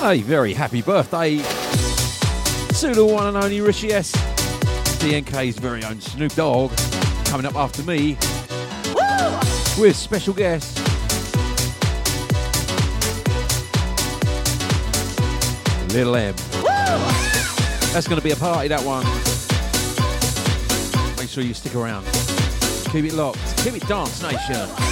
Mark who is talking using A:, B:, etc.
A: A very happy birthday to the one and only Rishi S. DNK's very own Snoop Dogg coming up after me. Woo! With special guest Little M. Woo! That's going to be a party, that one. Make sure you stick around. Keep it locked. Keep it Dance Nation.